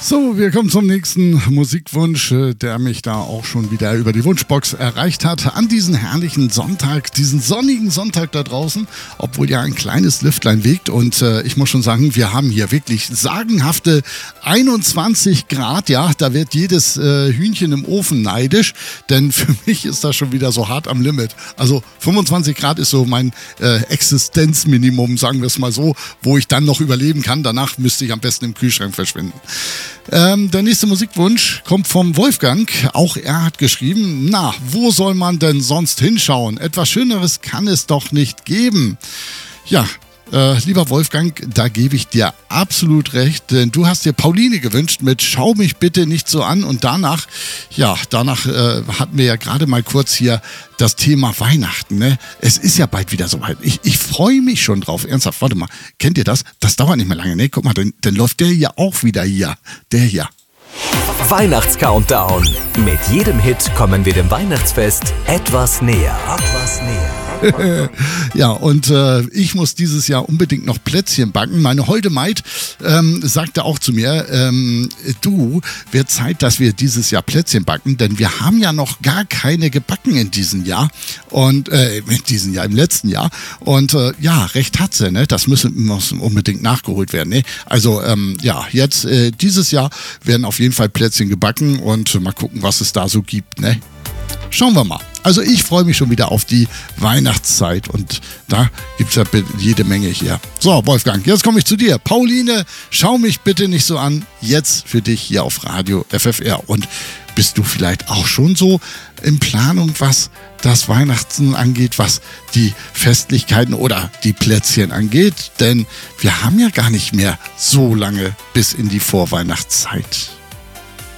So, wir kommen zum nächsten Musikwunsch, der mich da auch schon wieder über die Wunschbox erreicht hat. An diesen herrlichen Sonntag, diesen sonnigen Sonntag da draußen, obwohl ja ein kleines Lüftlein weht. Und ich muss schon sagen, wir haben hier wirklich sagenhafte 21 Grad. Ja, da wird jedes Hühnchen im Ofen neidisch, denn für mich ist das schon wieder so hart am Limit. Also 25 Grad ist so mein Existenzminimum, sagen wir es mal so, wo ich dann noch überleben kann. Danach müsste ich am besten im Kühlschrank verschwinden. Der nächste Musikwunsch kommt vom Wolfgang. Auch er hat geschrieben, na, wo soll man denn sonst hinschauen? Etwas Schöneres kann es doch nicht geben. Ja, lieber Wolfgang, da gebe ich dir absolut recht, denn du hast dir Pauline gewünscht mit Schau mich bitte nicht so an und danach hatten wir ja gerade mal kurz hier das Thema Weihnachten, ne? Es ist ja bald wieder soweit. Ich freue mich schon drauf. Ernsthaft, warte mal, kennt ihr das? Das dauert nicht mehr lange, ne? Guck mal, dann läuft der hier auch wieder hier. Der hier. Weihnachts-Countdown. Mit jedem Hit kommen wir dem Weihnachtsfest etwas näher. Ja, und ich muss dieses Jahr unbedingt noch Plätzchen backen. Meine holde Maid sagte auch zu mir, du, wird Zeit, dass wir dieses Jahr Plätzchen backen, denn wir haben ja noch gar keine gebacken in diesem Jahr. Und im letzten Jahr. Und ja, recht hat sie, ne? Das muss unbedingt nachgeholt werden. Ne? Also jetzt dieses Jahr werden auf jeden Fall Plätzchen gebacken und mal gucken, was es da so gibt, ne? Schauen wir mal. Also ich freue mich schon wieder auf die Weihnachtszeit und da gibt es ja jede Menge hier. So, Wolfgang, jetzt komme ich zu dir. Pauline, schau mich bitte nicht so an. Jetzt für dich hier auf Radio FFR. Und bist du vielleicht auch schon so in Planung, was das Weihnachten angeht, was die Festlichkeiten oder die Plätzchen angeht? Denn wir haben ja gar nicht mehr so lange bis in die Vorweihnachtszeit.